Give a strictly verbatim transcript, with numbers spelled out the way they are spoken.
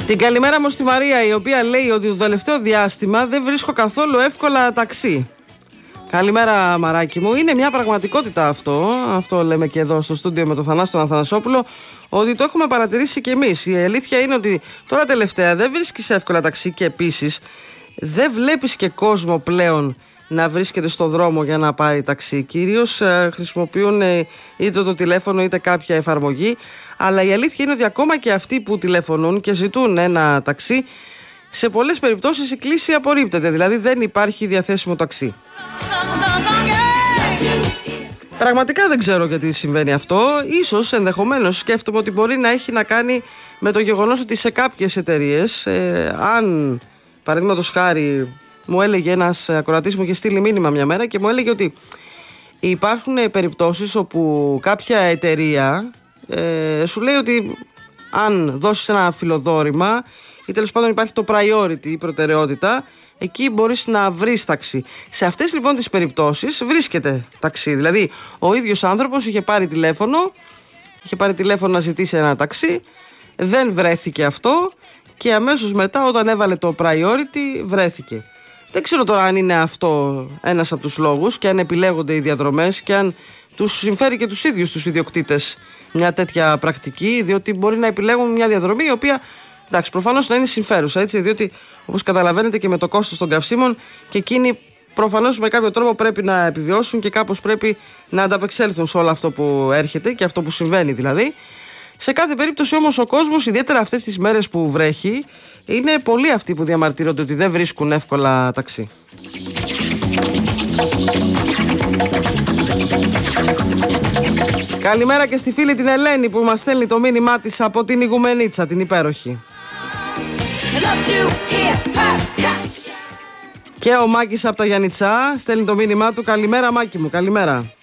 Την καλημέρα μου στη Μαρία, η οποία λέει ότι το τελευταίο διάστημα δεν βρίσκω καθόλου εύκολα ταξί. Καλημέρα, μαράκι μου. Είναι μια πραγματικότητα αυτό. Αυτό λέμε και εδώ στο στούντιο με τον Θανάση τον Αθανασόπουλο, ότι το έχουμε παρατηρήσει κι εμείς. Η αλήθεια είναι ότι τώρα τελευταία δεν βρίσκεις εύκολα ταξί και επίσης δεν βλέπεις και κόσμο πλέον να βρίσκεται στο δρόμο για να πάρει ταξί. Κυρίως ε, χρησιμοποιούν ε, είτε το τηλέφωνο είτε κάποια εφαρμογή. Αλλά η αλήθεια είναι ότι ακόμα και αυτοί που τηλεφωνούν και ζητούν ένα ταξί, σε πολλές περιπτώσεις η κλήση απορρίπτεται. Δηλαδή δεν υπάρχει διαθέσιμο ταξί. Πραγματικά δεν ξέρω γιατί συμβαίνει αυτό. Ίσως ενδεχομένως σκέφτομαι ότι μπορεί να έχει να κάνει με το γεγονός ότι σε κάποιες εταιρείες, ε, αν παραδείγματος χάρη, μου έλεγε ένας ακροατής, μου είχε στείλει μήνυμα μια μέρα και μου έλεγε ότι υπάρχουν περιπτώσεις όπου κάποια εταιρεία ε, σου λέει ότι αν δώσεις ένα φιλοδόρημα ή τέλος πάντων υπάρχει το priority, η προτεραιότητα, εκεί μπορείς να βρεις ταξί. Σε αυτές λοιπόν τις περιπτώσεις βρίσκεται ταξί. Δηλαδή ο ίδιος άνθρωπος είχε πάρει τηλέφωνο, είχε πάρει τηλέφωνο να ζητήσει ένα ταξί, δεν βρέθηκε αυτό και αμέσως μετά όταν έβαλε το priority βρέθηκε. Δεν ξέρω τώρα αν είναι αυτό ένας από τους λόγους και αν επιλέγονται οι διαδρομές και αν τους συμφέρει και τους ίδιους τους ιδιοκτήτες μια τέτοια πρακτική, διότι μπορεί να επιλέγουν μια διαδρομή η οποία, εντάξει, προφανώς να είναι συμφέρουσα, έτσι, διότι όπως καταλαβαίνετε και με το κόστος των καυσίμων και εκείνοι προφανώς με κάποιο τρόπο πρέπει να επιβιώσουν και κάπως πρέπει να ανταπεξέλθουν σε όλο αυτό που έρχεται και αυτό που συμβαίνει δηλαδή. Σε κάθε περίπτωση όμως ο κόσμος, ιδιαίτερα αυτές τις μέρες που βρέχει, είναι πολλοί αυτοί που διαμαρτύρονται ότι δεν βρίσκουν εύκολα ταξί. Καλημέρα και στη φίλη την Ελένη που μας στέλνει το μήνυμά της από την Ηγουμενίτσα, την υπέροχη. Και ο Μάκης από τα Γιαννιτσά στέλνει το μήνυμά του. Καλημέρα Μάκη μου, καλημέρα.